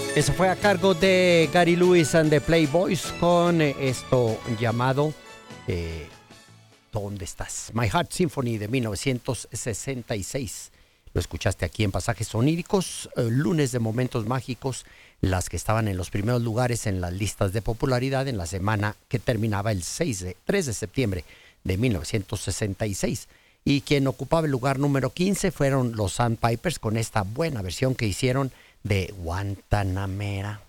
Eso fue a cargo de Gary Lewis and the Playboys con esto llamado ¿Dónde estás? My Heart Symphony de 1966. Lo escuchaste aquí en Pasajes Oníricos, lunes de momentos mágicos, las que estaban en los primeros lugares en las listas de popularidad en la semana que terminaba el 3 de septiembre de 1966. Y quien ocupaba el lugar número 15 fueron los Sandpipers con esta buena versión que hicieron de Guantanamera.